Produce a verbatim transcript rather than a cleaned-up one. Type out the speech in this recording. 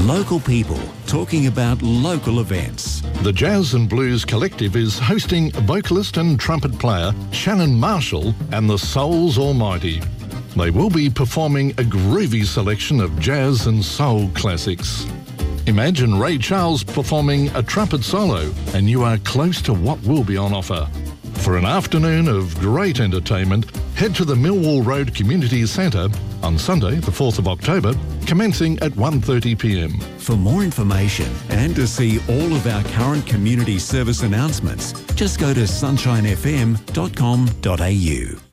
Local people talking about local events. The Jazz and Blues Collective is hosting vocalist and trumpet player Shannon Marshall and the Souls Almighty. They will be performing a groovy selection of jazz and soul classics. Imagine Ray Charles performing a trumpet solo, and you are close to what will be on offer. For an afternoon of great entertainment, head to the Millwall Road Community Centre on Sunday, the fourth of October, commencing at one thirty p m. For more information and to see all of our current community service announcements, just go to sunshine f m dot com dot a u.